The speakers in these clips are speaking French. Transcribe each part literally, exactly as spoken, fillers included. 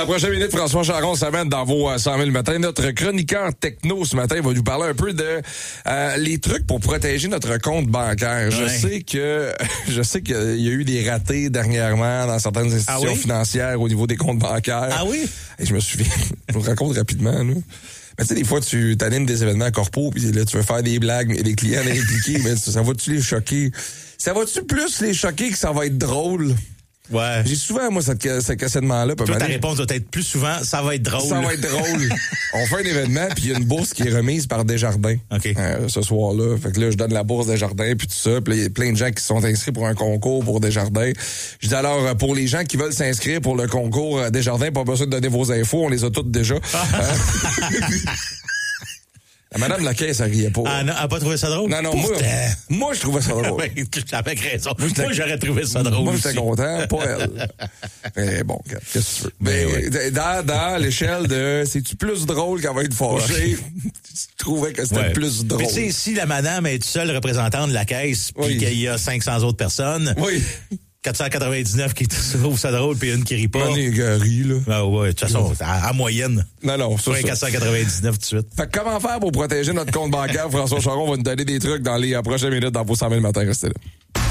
La prochaine minute, François Charon s'amène dans vos cent mille matin. Notre chroniqueur techno ce matin va nous parler un peu de euh, les trucs pour protéger notre compte bancaire. Je ouais. sais que je sais qu'il y a eu des ratés dernièrement dans certaines institutions ah oui? financières au niveau des comptes bancaires. Ah oui? Et je me souviens, je vous raconte rapidement, là. Mais tu sais, des fois, tu t'animes des événements corpo, puis là, tu veux faire des blagues, mais les clients impliqués, mais ça va-tu les choquer? Ça va-tu plus les choquer que ça va être drôle? Ouais. J'ai souvent, moi, cette, ce questionnement-là. Toi, ta réponse doit être plus souvent, ça va être drôle. Ça va être drôle. On fait un événement, puis il y a une bourse qui est remise par Desjardins. OK. Euh, ce soir-là. Fait que là, je donne la bourse Desjardins, puis tout ça. Puis il y a plein de gens qui sont inscrits pour un concours pour Desjardins. Je dis alors, pour les gens qui veulent s'inscrire pour le concours Desjardins, pas besoin de donner vos infos, on les a toutes déjà. euh, Madame la caisse, elle riait pas. Ah non, elle a pas trouvé ça drôle? Non, non, moi, moi, je trouvais ça drôle. Avec raison. Moi, moi, j'aurais trouvé ça drôle. Moi, j'étais content, pas elle. Mais bon, qu'est-ce que tu veux? Mais, Mais oui. dans, dans l'échelle de c'est-tu plus drôle qu'elle va être fâchée, tu trouvais que c'était ouais. plus drôle. Mais tu sais, si la madame est seule représentante de la caisse, puis oui. qu'il y a cinq cents autres personnes. Oui. quatre cent quatre-vingt-dix-neuf qui trouvent ça drôle puis une qui rit pas. Non, les gars rient, là. Ah ouais, de toute façon, à, à moyenne. Non, non, ça, ça. quatre cent quatre-vingt-dix-neuf tout de suite. Fait que comment faire pour protéger notre compte bancaire? François Charon va nous donner des trucs dans les prochaines minutes dans vos cent mille matin. Restez là.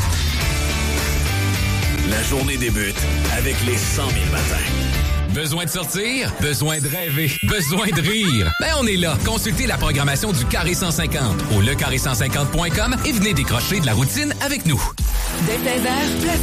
La journée débute avec les cent mille matins. Besoin de sortir? Besoin de rêver? Besoin de rire? Ben, on est là. Consultez la programmation du Carré cent cinquante au le carré cent cinquante point com et venez décrocher de la routine avec nous. Dès seize heures,